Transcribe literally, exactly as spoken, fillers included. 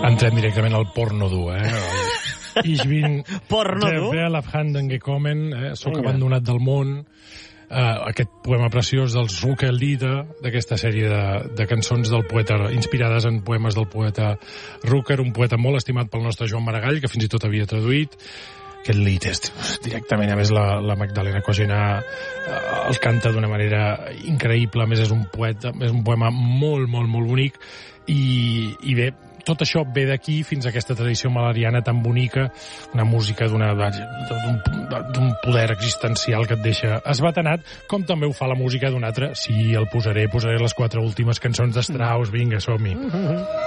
Entrem directament al porno dur, eh? Ich bin Porno der dur? Welt abhanden gekommen, eh? Soc abandonat del món. Uh, aquest poema preciós dels Rucker-Lieder, d'aquesta sèrie de, de cançons del poeta, inspirades en poemes del poeta Rucker, un poeta molt estimat pel nostre Joan Maragall, que fins i tot havia traduït. Aquest lied és directament, a més la, la Magdalena Cogena uh, el canta d'una manera increïble, a més és un poeta, és un poema molt, molt, molt bonic, i, i bé, tot això ve d'aquí fins a aquesta tradició malariana tan bonica, una música d'una d'un poder existencial que et deixa esbatanat, com també ho fa la música d'un altre. Sí, el posaré, posaré les quatre últimes cançons de Strauss, vinga, som-hi.